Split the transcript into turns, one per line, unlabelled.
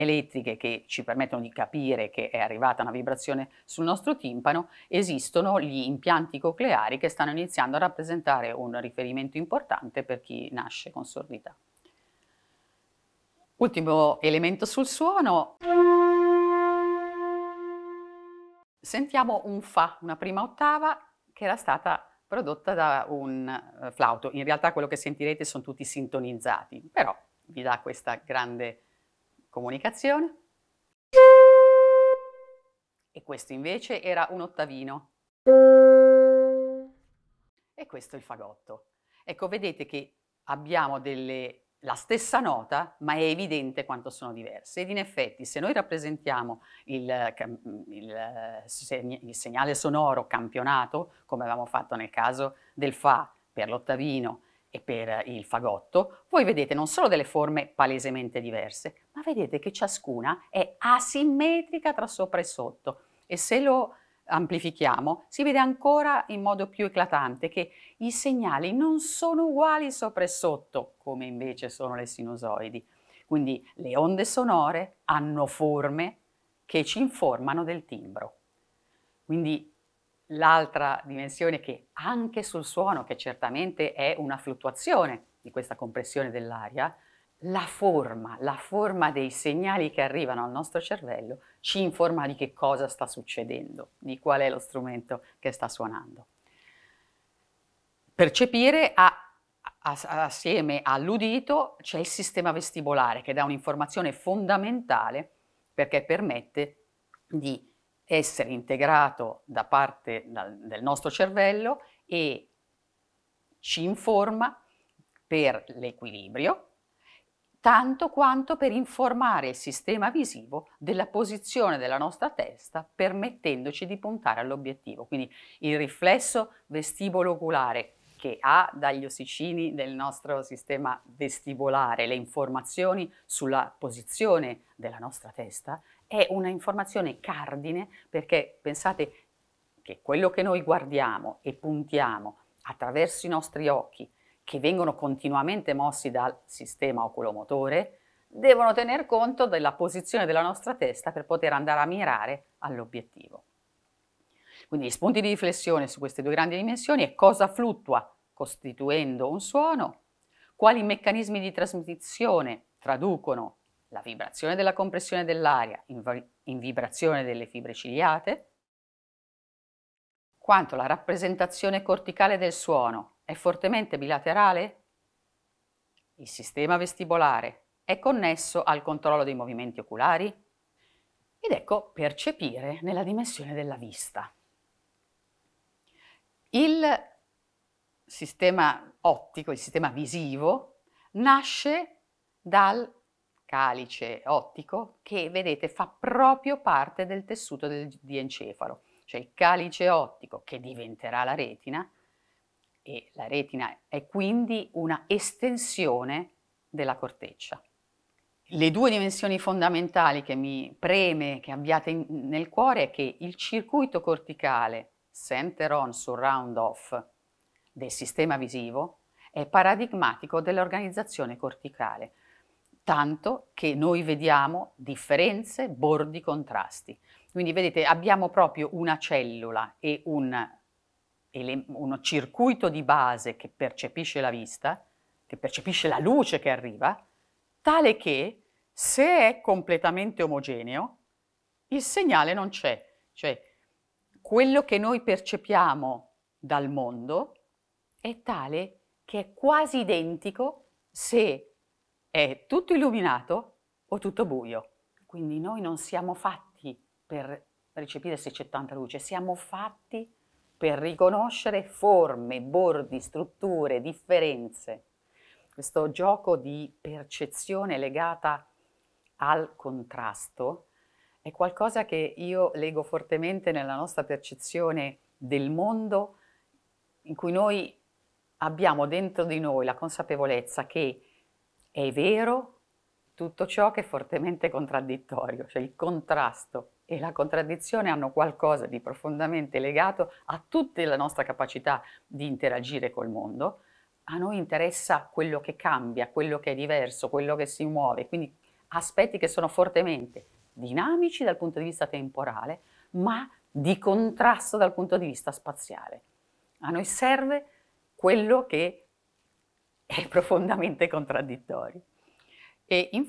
elettriche che ci permettono di capire che è arrivata una vibrazione sul nostro timpano, esistono gli impianti cocleari che stanno iniziando a rappresentare un riferimento importante per chi nasce con sordità. Ultimo elemento sul suono. Sentiamo un Fa, una prima ottava che era stata prodotta da un flauto. In realtà quello che sentirete sono tutti sintonizzati, però vi dà questa grande comunicazione. E questo invece era un ottavino. E questo è il fagotto. Ecco, vedete che abbiamo la stessa nota, ma è evidente quanto sono diverse. Ed in effetti, se noi rappresentiamo il segnale sonoro campionato, come avevamo fatto nel caso del Fa per l'ottavino e per il fagotto, voi vedete non solo delle forme palesemente diverse, ma vedete che ciascuna è asimmetrica tra sopra e sotto. E se lo amplifichiamo, si vede ancora in modo più eclatante che i segnali non sono uguali sopra e sotto, come invece sono le sinusoidi. Quindi le onde sonore hanno forme che ci informano del timbro. Quindi l'altra dimensione che anche sul suono, che certamente è una fluttuazione di questa compressione dell'aria, la forma dei segnali che arrivano al nostro cervello ci informa di che cosa sta succedendo, di qual è lo strumento che sta suonando. Percepire assieme all'udito c'è il sistema vestibolare che dà un'informazione fondamentale perché permette di essere integrato da parte del nostro cervello e ci informa per l'equilibrio, tanto quanto per informare il sistema visivo della posizione della nostra testa, permettendoci di puntare all'obiettivo. Quindi il riflesso vestibolo-oculare che ha dagli ossicini del nostro sistema vestibolare le informazioni sulla posizione della nostra testa è una informazione cardine, perché pensate che quello che noi guardiamo e puntiamo attraverso i nostri occhi, che vengono continuamente mossi dal sistema oculomotore, devono tener conto della posizione della nostra testa per poter andare a mirare all'obiettivo. Quindi gli spunti di riflessione su queste due grandi dimensioni è cosa fluttua costituendo un suono, quali meccanismi di trasmissione traducono la vibrazione della compressione dell'aria in vibrazione delle fibre ciliate, quanto la rappresentazione corticale del suono è fortemente bilaterale, il sistema vestibolare è connesso al controllo dei movimenti oculari ed ecco percepire nella dimensione della vista. Il sistema ottico, il sistema visivo, nasce dal calice ottico che, vedete, fa proprio parte del tessuto di encefalo, cioè il calice ottico che diventerà la retina, e la retina è quindi una estensione della corteccia. Le due dimensioni fondamentali che mi preme che abbiate nel cuore è che il circuito corticale center on surround off del sistema visivo è paradigmatico dell'organizzazione corticale, tanto che noi vediamo differenze, bordi, contrasti. Quindi vedete, abbiamo proprio una cellula e un circuito di base che percepisce la vista, che percepisce la luce che arriva, tale che se è completamente omogeneo, il segnale non c'è. Cioè, quello che noi percepiamo dal mondo è tale che è quasi identico se è tutto illuminato o tutto buio. Quindi noi non siamo fatti per percepire se c'è tanta luce, siamo fatti per riconoscere forme, bordi, strutture, differenze. Questo gioco di percezione legata al contrasto è qualcosa che io leggo fortemente nella nostra percezione del mondo, in cui noi abbiamo dentro di noi la consapevolezza che è vero tutto ciò che è fortemente contraddittorio, cioè il contrasto e la contraddizione hanno qualcosa di profondamente legato a tutta la nostra capacità di interagire col mondo. A noi interessa quello che cambia, quello che è diverso, quello che si muove, quindi aspetti che sono fortemente dinamici dal punto di vista temporale, ma di contrasto dal punto di vista spaziale. A noi serve quello che è profondamente contraddittorio. E infatti